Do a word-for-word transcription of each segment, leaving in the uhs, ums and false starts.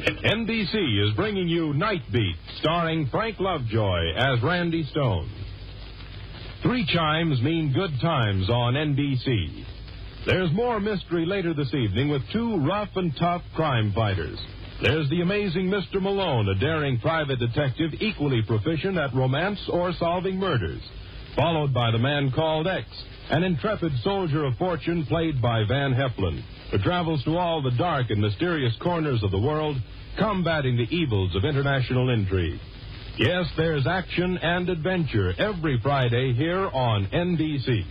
N B C is bringing you Night Beat, starring Frank Lovejoy as Randy Stone. Three chimes mean good times on N B C. There's more mystery later this evening with two rough and tough crime fighters. There's the amazing Mister Malone, a daring private detective equally proficient at romance or solving murders, followed by the man called X, an intrepid soldier of fortune played by Van Heflin, who travels to all the dark and mysterious corners of the world, combating the evils of international intrigue. Yes, there's action and adventure every Friday here on N B C.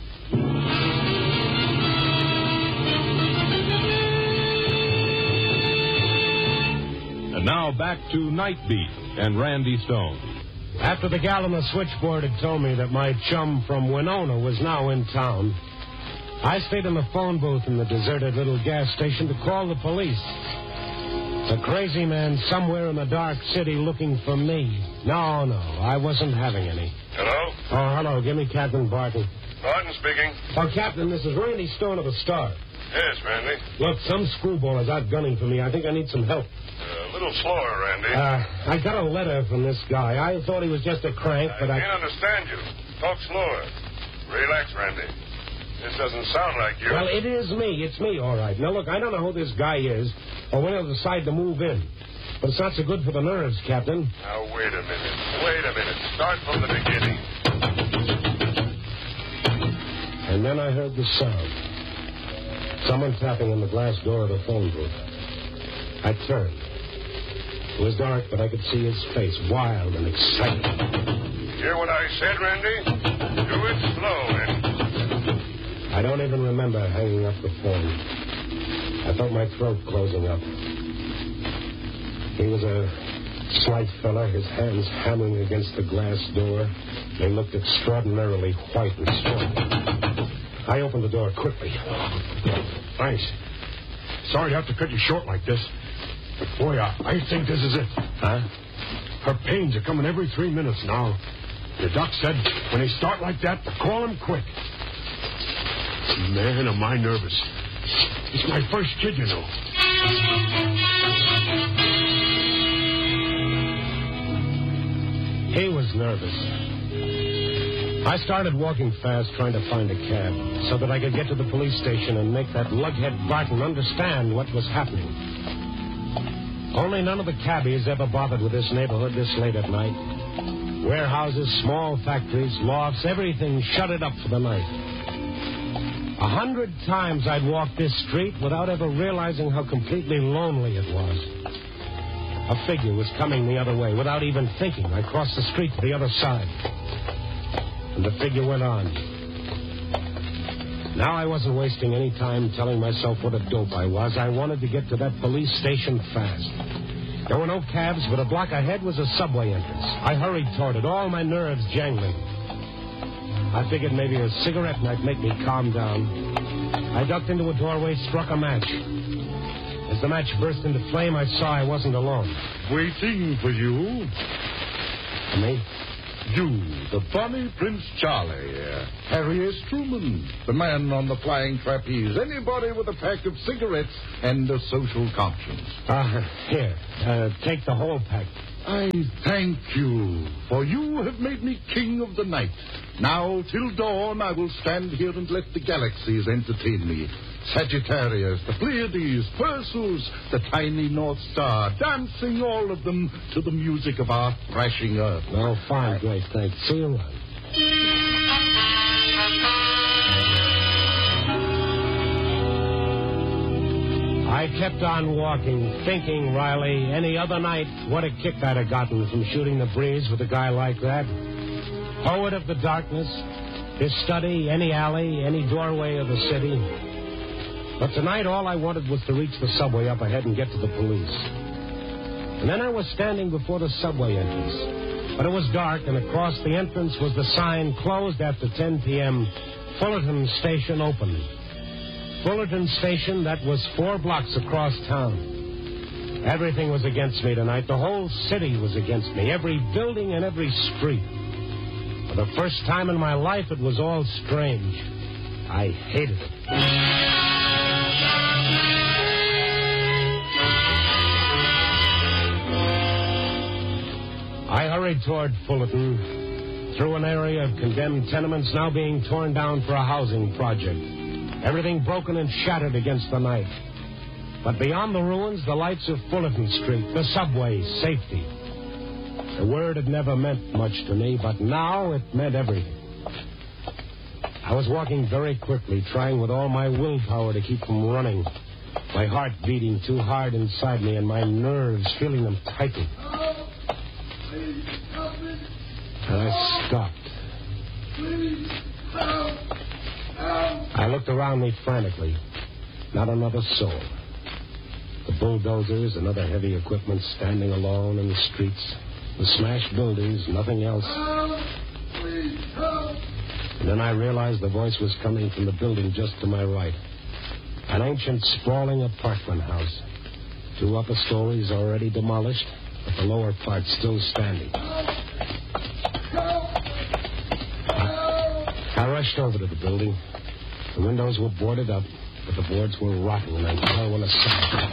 And now back to Night Beat and Randy Stone. After the gal on the switchboard had told me that my chum from Winona was now in town, I stayed in the phone booth in the deserted little gas station to call the police. A crazy man somewhere in the dark city looking for me. No, no, I wasn't having any. Hello? Oh, hello. Give me Captain Barton. Barton speaking. Oh, Captain, this is Randy Stone of the Star. Yes, Randy. Look, some screwball is out gunning for me. I think I need some help. Uh, a little slower, Randy. Uh, I got a letter from this guy. I thought he was just a crank, but I... I can't understand you. Talk slower. Relax, Randy. This doesn't sound like you. Well, it is me. It's me, all right. Now, look, I don't know who this guy is or when he'll decide to move in. But it's not so good for the nerves, Captain. Now, wait a minute. Wait a minute. Start from the beginning. And then I heard the sound. Someone tapping on the glass door of the phone booth. I turned. It was dark, but I could see his face, wild and excited. Hear what I said, Randy? Do it slow, and... I don't even remember hanging up the phone. I felt my throat closing up. He was a slight fella, his hands hammering against the glass door. They looked extraordinarily white and strong. I opened the door quickly. Thanks. Sorry to have to cut you short like this. But, boy, I, I think this is it. Huh? Her pains are coming every three minutes now. The doc said when they start like that, call him quick. Man, am I nervous. It's my first kid, you know. He was nervous. I started walking fast, trying to find a cab, so that I could get to the police station and make that lughead Barton understand what was happening. Only none of the cabbies ever bothered with this neighborhood this late at night. Warehouses, small factories, lofts, everything shuttered up for the night. A hundred times I'd walked this street without ever realizing how completely lonely it was. A figure was coming the other way. Without even thinking, I crossed the street to the other side. And the figure went on. Now I wasn't wasting any time telling myself what a dope I was. I wanted to get to that police station fast. There were no cabs, but a block ahead was a subway entrance. I hurried toward it, all my nerves jangling. I figured maybe a cigarette might make me calm down. I ducked into a doorway, struck a match. As the match burst into flame, I saw I wasn't alone. Waiting for you. Me? You, the funny Prince Charlie. Uh, Harry S. Truman, the man on the flying trapeze. Anybody with a pack of cigarettes and a social conscience. Uh, here, uh, take the whole pack. I thank you, for you have made me king of the night. Now, till dawn, I will stand here and let the galaxies entertain me. Sagittarius, the Pleiades, Perseus, the tiny North Star, dancing all of them to the music of our thrashing earth. Oh, fine, great, thanks. See you around. I kept on walking, thinking, Riley, any other night, what a kick I'd have gotten from shooting the breeze with a guy like that. Poet of the darkness, his study, any alley, any doorway of the city. But tonight, all I wanted was to reach the subway up ahead and get to the police. And then I was standing before the subway entrance. But it was dark, and across the entrance was the sign, closed after ten p.m., Fullerton Station open. Fullerton Station, that was four blocks across town. Everything was against me tonight. The whole city was against me, every building and every street. For the first time in my life, it was all strange. I hated it. hurried toward Fullerton, through an area of condemned tenements now being torn down for a housing project. Everything broken and shattered against the night. But beyond the ruins, the lights of Fullerton Street, the subway, safety. The word had never meant much to me, but now it meant everything. I was walking very quickly, trying with all my willpower to keep from running. My heart beating too hard inside me and my nerves feeling them tighten. And I stopped. I looked around me frantically. Not another soul. The bulldozers and other heavy equipment standing alone in the streets. The smashed buildings, nothing else. And then I realized the voice was coming from the building just to my right. An ancient, sprawling apartment house. Two upper stories already demolished, but the lower part still standing. I, I rushed over to the building. The windows were boarded up, but the boards were rotten, and I fell one aside.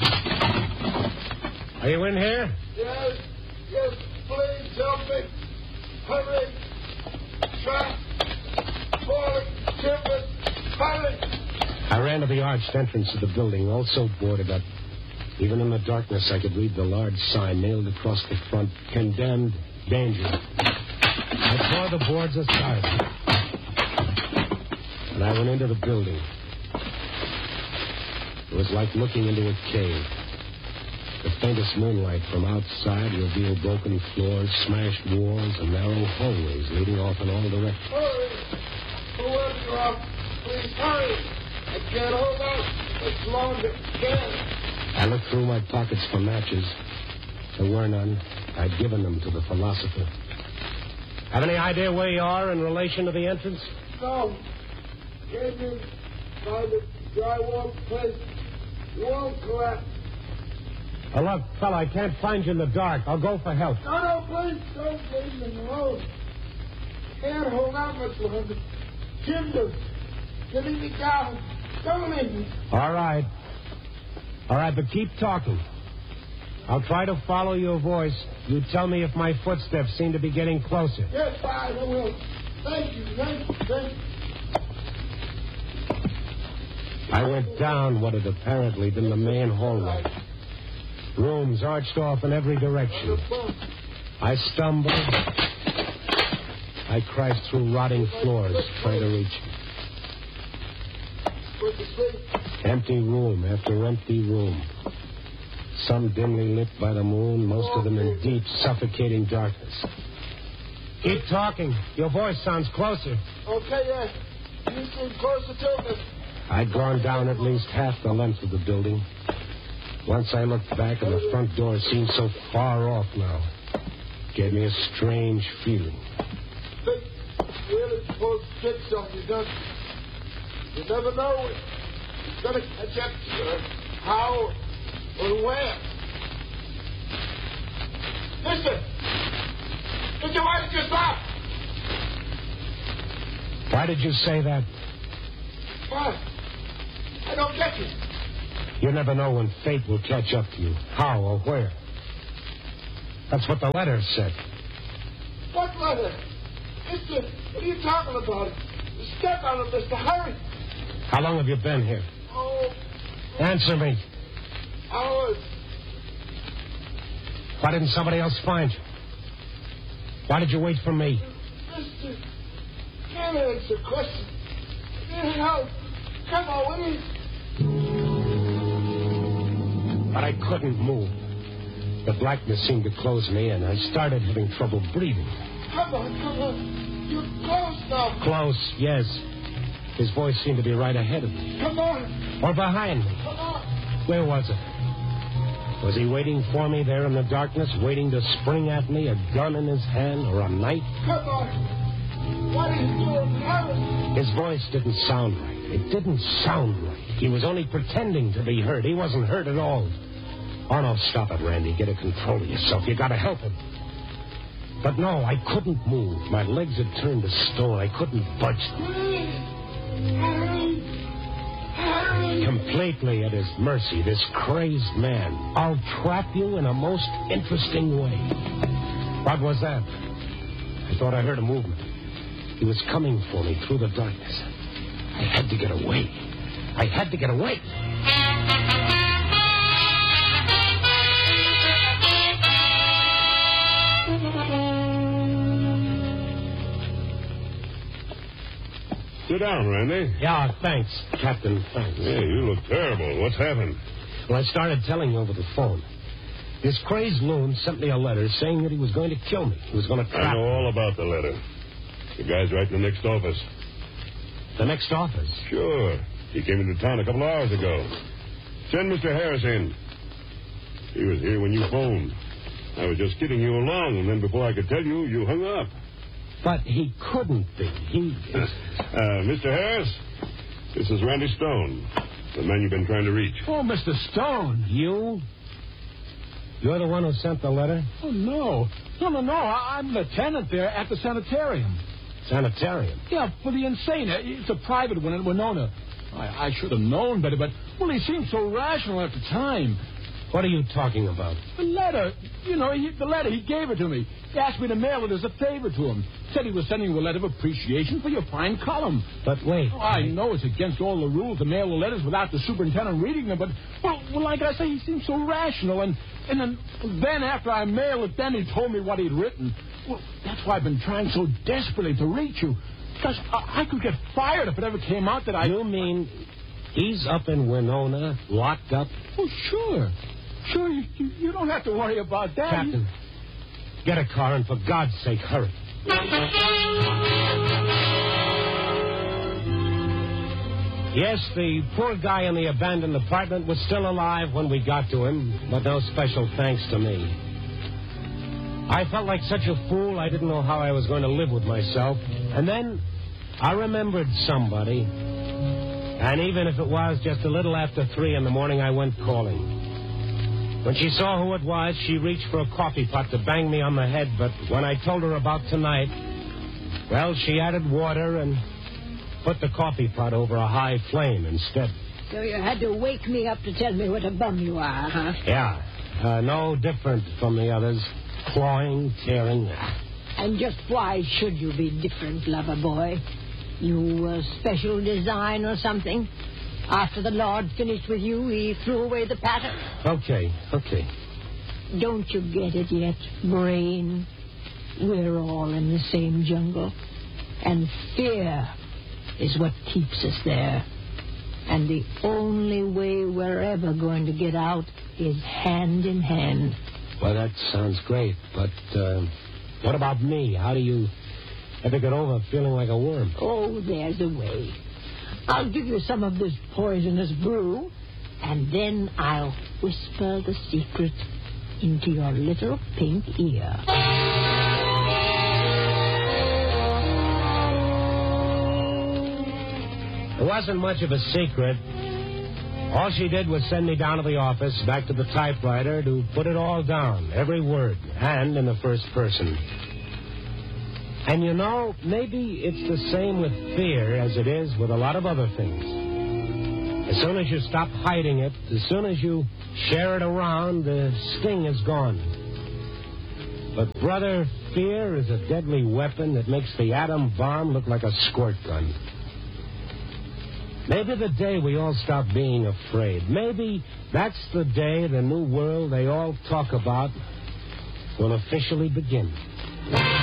Are you in here? Yes, yes, please help me. Hurry. Trap. Falling. Timber. Hurry. I ran to the arched entrance of the building, also boarded up. Even in the darkness, I could read the large sign nailed across the front, Condemned, Danger. I tore the boards aside, and I went into the building. It was like looking into a cave. The faintest moonlight from outside revealed broken floors, smashed walls, and narrow hallways leading off in all directions. Hurry. Whoever you are, please hurry. I can't hold out much longer. Can't. I looked through my pockets for matches. There were none. I'd given them to the philosopher. Have any idea where you are in relation to the entrance? No. Came in by the drywall place. Wall collapse. Oh, look, fella, I can't find you in the dark. I'll go for help. No, no, please don't leave me alone. Can't hold out much longer. Timbers. You're leaving me down. Don't leave me. All right. All right, but keep talking. I'll try to follow your voice. You tell me if my footsteps seem to be getting closer. Yes, I will. Thank you, thank you, thank you. I went down what had apparently been the main hallway. Rooms arched off in every direction. I stumbled. I crashed through rotting floors trying to reach it. Empty room after empty room. Some dimly lit by the moon, most of them in deep, suffocating darkness. Keep talking. Your voice sounds closer. Okay, yeah. You seem closer to me. I'd gone down at least half the length of the building. Once I looked back, and the front door seemed so far off now. It gave me a strange feeling. Think you're really supposed to get something done. You never know it's going to catch up to you. How or where. Listen! Listen, why did you stop? Why did you say that? Why? I don't get you. You never know when fate will catch up to you. How or where. That's what the letter said. What letter? Mister, what are you talking about? Step on it, Mister. Hurry. How long have you been here? Oh. Answer me. Hours. Why didn't somebody else find you? Why did you wait for me? Mister, can't answer questions. Need help. Come on, will you? But I couldn't move. The blackness seemed to close me in. I started having trouble breathing. Come on, come on. You're close now. Close, yes. His voice seemed to be right ahead of me. Come on. Or behind me. Come on. Where was it? Was he waiting for me there in the darkness, waiting to spring at me, a gun in his hand or a knife? Come on. What are you doing? Hurry. His voice didn't sound right. It didn't sound right. He was only pretending to be hurt. He wasn't hurt at all. Oh, no, stop it, Randy. Get a control of yourself. You gotta help him. But no, I couldn't move. My legs had turned to stone. I couldn't budge them. Hurry. Hurry. Completely at his mercy, this crazed man. I'll trap you in a most interesting way. What was that? I thought I heard a movement. He was coming for me through the darkness. I had to get away. I had to get away. Sit down, Randy. Yeah, thanks, Captain. Thanks. Hey, you look terrible. What's happened? Well, I started telling you over the phone. This crazed loon sent me a letter saying that he was going to kill me. He was going to trap I know me. all about the letter. The guy's right in the next office. The next office? Sure. He came into town a couple of hours ago. Send Mister Harris in. He was here when you phoned. I was just kidding you along, and then before I could tell you, you hung up. But he couldn't be. He... uh, Mister Harris, this is Randy Stone, the man you've been trying to reach. Oh, Mister Stone. You? You're the one who sent the letter? Oh, no. No, no, no. I- I'm the tenant there at the sanitarium. Sanitarium? Yeah, for the insane. It's a private one in Winona. I, I should have known better, but, well, he seemed so rational at the time. What are you talking about? The letter. You know, he, the letter, he gave it to me. He asked me to mail it as a favor to him. Said he was sending you a letter of appreciation for your fine column. But wait. Oh, I know it's against all the rules to mail the letters without the superintendent reading them, but, well, well like I say, he seemed so rational. And, and then, then after I mailed it, then he told me what he'd written. Well, that's why I've been trying so desperately to reach you. Because I, I could get fired if it ever came out that I... You mean he's up in Winona, locked up? Oh, sure. Sure, you, you, you don't have to worry about that. Captain, get a car and for God's sake, hurry. Yes, the poor guy in the abandoned apartment was still alive when we got to him, but no special thanks to me. I felt like such a fool, I didn't know how I was going to live with myself. And then I remembered somebody. And even if it was just a little after three in the morning, I went calling. When she saw who it was, she reached for a coffee pot to bang me on the head, but when I told her about tonight, well, she added water and put the coffee pot over a high flame instead. So you had to wake me up to tell me what a bum you are, huh? Yeah, uh, no different from the others. Clawing, tearing. And just why should you be different, lover boy? You a special design or something? After the Lord finished with you, he threw away the pattern? Okay, okay. Don't you get it yet, brain? We're all in the same jungle. And fear is what keeps us there. And the only way we're ever going to get out is hand in hand. Well, that sounds great, but uh, what about me? How do you ever get over feeling like a worm? Oh, there's a way. I'll give you some of this poisonous brew, and then I'll whisper the secret into your little pink ear. It wasn't much of a secret. All she did was send me down to the office, back to the typewriter, to put it all down, every word, and in the first person. And you know, maybe it's the same with fear as it is with a lot of other things. As soon as you stop hiding it, as soon as you share it around, the sting is gone. But, brother, fear is a deadly weapon that makes the atom bomb look like a squirt gun. Maybe the day we all stop being afraid, maybe that's the day the new world they all talk about will officially begin.